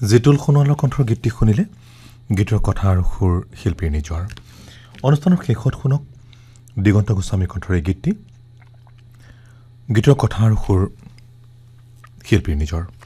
জিতুল সোণোৱালৰ কণ্ঠৰ গীতটি শুনিলে গীতৰ কথা আৰু সুৰ শিল্পীৰ নিজৰ অনুষ্ঠানৰ শেষত শুনক দিগন্ত গোস্বামী কণ্ঠৰ এই গীতটি গীতৰ কথা আৰু সুৰ শিল্পীৰ নিজৰ